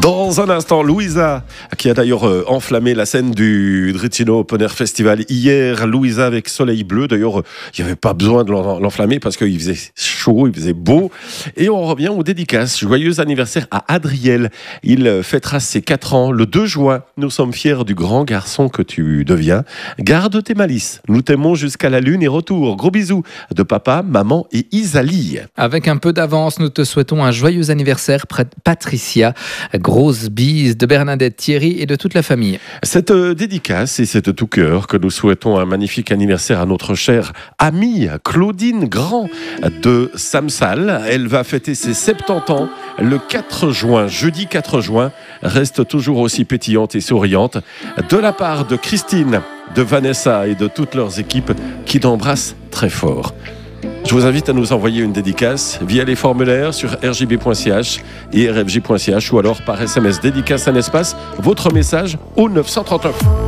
Dans un instant, Louisa, qui a d'ailleurs enflammé la scène du Dritino Open Air Festival hier. Louisa avec Soleil Bleu. D'ailleurs, il n'y avait pas besoin de l'enflammer parce qu'il faisait chaud, il faisait beau. Et on revient aux dédicaces. Joyeux anniversaire à Adriel. Il fêtera ses 4 ans le 2 juin. Nous sommes fiers du grand garçon que tu deviens. Garde tes malices. Nous t'aimons jusqu'à la lune et retour. Gros bisous de papa, maman et Isalie. Avec un peu d'avance, nous te souhaitons un joyeux anniversaire, Patricia. Grosse bise de Bernadette, Thierry et de toute la famille. Cette dédicace et c'est de tout cœur que nous souhaitons un magnifique anniversaire à notre chère amie Claudine Grand de Samsal. Elle va fêter ses 70 ans le 4 juin, jeudi 4 juin. Reste toujours aussi pétillante et souriante. De la part de Christine, de Vanessa et de toutes leurs équipes qui t'embrassent très fort. Je vous invite à nous envoyer une dédicace via les formulaires sur rjb.ch et rfj.ch ou alors par SMS dédicace un espace, votre message au 939.